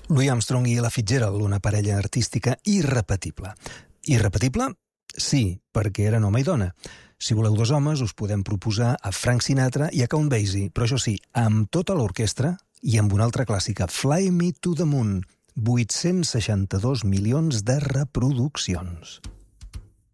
Louis Armstrong i Ella Fitzgerald, una parella artística irrepetible. Irrepetible? Sí, perquè eren home i dona. Si voleu dos homes, us podem proposar a Frank Sinatra i a Count Basie, però això sí, amb tota l'orquestra i amb una altra clàssica, Fly Me to the Moon, 862 milions de reproduccions.